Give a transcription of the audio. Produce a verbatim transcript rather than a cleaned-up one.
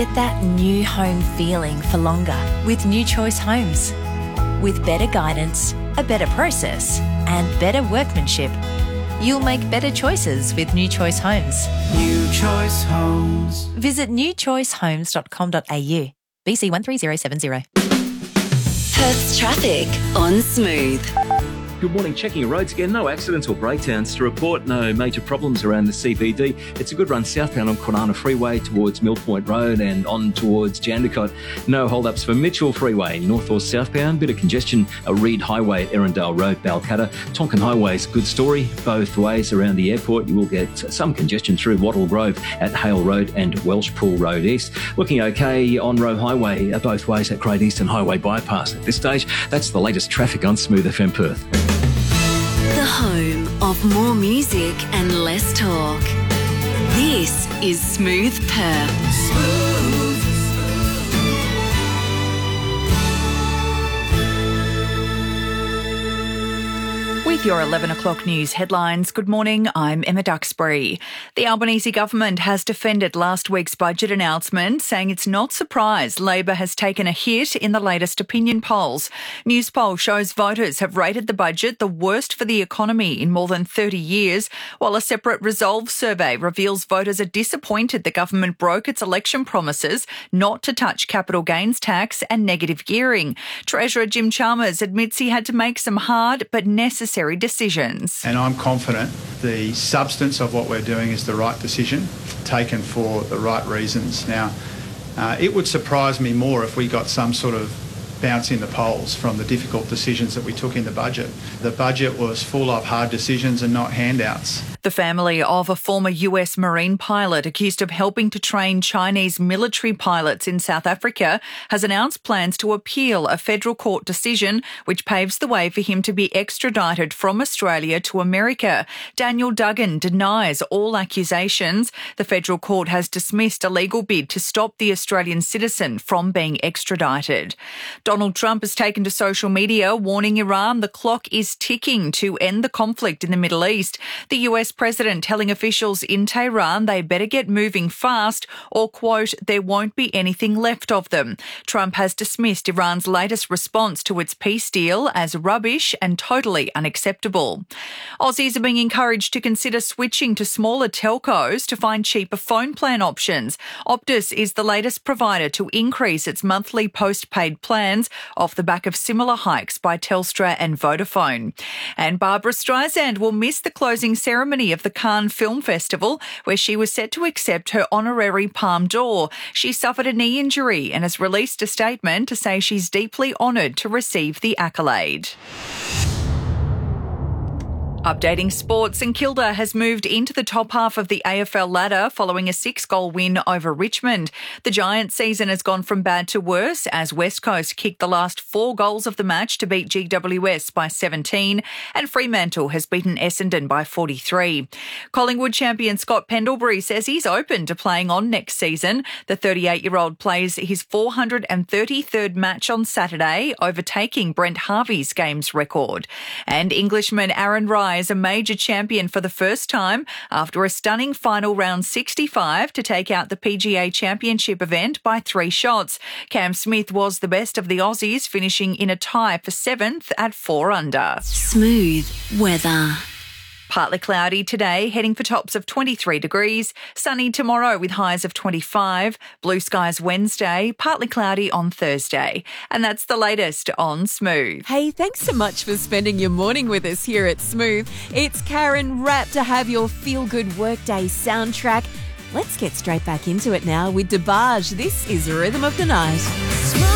Get that new home feeling for longer with New Choice Homes. With better guidance, a better process, and better workmanship, you'll make better choices with New Choice Homes. New Choice Homes. Visit new choice homes dot com dot a u. B C one three zero seven zero. Perth's traffic on Smooth. Good morning. Checking your roads again. No accidents or breakdowns to report. No major problems around the C B D. It's a good run southbound on Kwinana Freeway towards Mill Point Road and on towards Jandakot. No hold-ups for Mitchell Freeway, north or southbound. Bit of congestion. A Reed Highway at Erindale Road, Balcatta. Tonkin Highway's good story. Both ways around the airport. You will get some congestion through Wattle Grove at Hale Road and Welshpool Road East. Looking okay on Roe Highway, both ways at Great Eastern Highway bypass. At this stage, that's the latest traffic on Smooth F M Perth. The home of more music and less talk. This is Smooth Perth. Smooth. With your eleven o'clock news headlines, good morning, I'm Emma Duxbury. The Albanese government has defended last week's budget announcement, saying it's not surprised Labor has taken a hit in the latest opinion polls. Newspoll shows voters have rated the budget the worst for the economy in more than thirty years, while a separate Resolve survey reveals voters are disappointed the government broke its election promises not to touch capital gains tax and negative gearing. Treasurer Jim Chalmers admits he had to make some hard but necessary decisions. And I'm confident the substance of what we're doing is the right decision, taken for the right reasons. Now, uh, it would surprise me more if we got some sort of bounce in the polls from the difficult decisions that we took in the budget. The budget was full of hard decisions and not handouts. The family of a former U S Marine pilot accused of helping to train Chinese military pilots in South Africa has announced plans to appeal a federal court decision which paves the way for him to be extradited from Australia to America. Daniel Duggan denies all accusations. The federal court has dismissed a legal bid to stop the Australian citizen from being extradited. Donald Trump has taken to social media warning Iran the clock is ticking to end the conflict in the Middle East. The U S president telling officials in Tehran they better get moving fast or, quote, there won't be anything left of them. Trump has dismissed Iran's latest response to its peace deal as rubbish and totally unacceptable. Aussies are being encouraged to consider switching to smaller telcos to find cheaper phone plan options. Optus is the latest provider to increase its monthly postpaid plans off the back of similar hikes by Telstra and Vodafone. And Barbara Streisand will miss the closing ceremony of the Cannes Film Festival, where she was set to accept her honorary Palme d'Or. She suffered a knee injury and has released a statement to say she's deeply honoured to receive the accolade. Updating sports, St Kilda has moved into the top half of the A F L ladder following a six-goal win over Richmond. The Giants' season has gone from bad to worse as West Coast kicked the last four goals of the match to beat G W S by seventeen, and Fremantle has beaten Essendon by forty-three. Collingwood champion Scott Pendlebury says he's open to playing on next season. The thirty-eight-year-old plays his four hundred thirty-third match on Saturday, overtaking Brent Harvey's games record. And Englishman Aaron Rai is a major champion for the first time after a stunning final round sixty-five to take out the P G A Championship event by three shots. Cam Smith was the best of the Aussies, finishing in a tie for seventh at four under. Smooth weather. Partly cloudy today, heading for tops of twenty-three degrees. Sunny tomorrow with highs of twenty-five. Blue skies Wednesday, partly cloudy on Thursday. And that's the latest on Smooth. Hey, thanks so much for spending your morning with us here at Smooth. It's Karen Rapp to have your feel-good workday soundtrack. Let's get straight back into it now with DeBarge. This is Rhythm of the Night.